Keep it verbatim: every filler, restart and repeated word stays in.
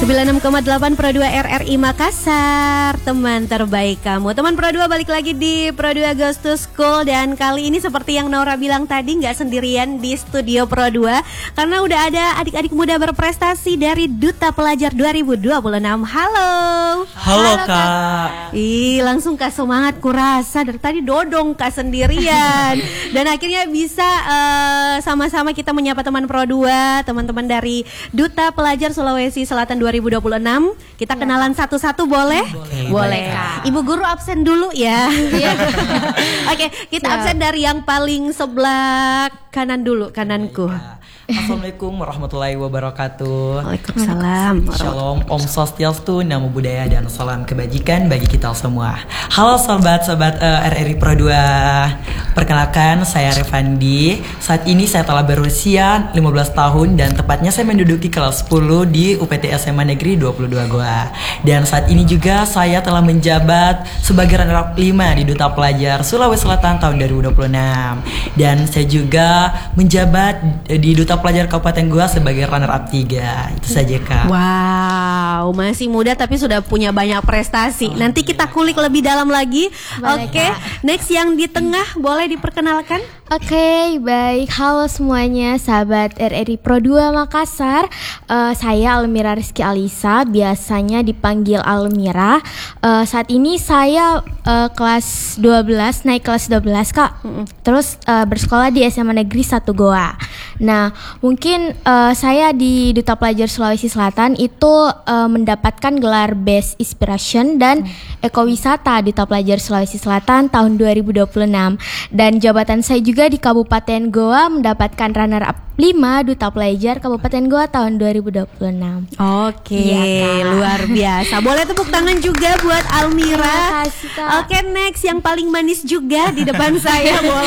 sembilan puluh enam koma delapan Pro dua R R I Makassar, teman terbaik kamu. Teman Pro dua balik lagi di Pro dua Goes to School. Dan kali ini seperti yang Nora bilang tadi, gak sendirian di studio Pro dua, karena udah ada adik-adik muda berprestasi dari Duta Pelajar dua ribu dua puluh enam. Halo. Halo, Halo Kak. Ih, langsung Kak semangat, kurasa dari tadi dodong Kak sendirian. Dan akhirnya bisa uh, sama-sama kita menyapa teman Pro dua, teman-teman dari Duta Pelajar Sulawesi Selatan dua ribu dua puluh enam. Kita ya. Kenalan satu-satu boleh? Boleh. Boleh. Ibu guru absen dulu ya. Oke, kita Siap. absen dari yang paling sebelah kanan dulu, kananku. Assalamualaikum warahmatullahi wabarakatuh. Waalaikumsalam. Shalom, Om Swastiastu, Namo Buddhaya, dan salam kebajikan bagi kita semua. Halo sobat-sobat uh, R R I Pro dua. Perkenalkan, saya Revandi. Saat ini saya telah berusia lima belas tahun dan tepatnya saya menduduki kelas sepuluh di U P T S M A Negeri dua puluh dua Goa. Dan saat ini juga saya telah menjabat sebagai runner-up lima di Duta Pelajar Sulawesi Selatan tahun dua ribu dua puluh enam. Dan saya juga menjabat di Duta Pelajar Kabupaten Goa sebagai runner up tiga. Itu saja Kak. Wow, masih muda tapi sudah punya banyak prestasi. Oh, Nanti kita kulik lebih dalam lagi. Oke, okay. Next yang di tengah boleh diperkenalkan? Oke, okay, baik. Halo semuanya, sahabat R R I Pro dua Makassar. uh, Saya Almira Rizky Alisa, biasanya dipanggil Almira. uh, Saat ini saya uh, kelas dua belas, naik kelas dua belas Kak. Terus uh, bersekolah di S M A Negeri satu Goa. Nah, mungkin uh, saya di Duta Pelajar Sulawesi Selatan itu uh, mendapatkan gelar Best Inspiration dan hmm. Ekowisata Duta Pelajar Sulawesi Selatan tahun dua ribu dua puluh enam. Dan jabatan saya juga di Kabupaten Goa mendapatkan runner up lima Duta Pelajar Kabupaten Goa tahun dua ribu dua puluh enam. Oke, ya, luar biasa. Boleh tepuk tangan juga buat Almira. Oke, next yang paling manis juga di depan saya. Boleh.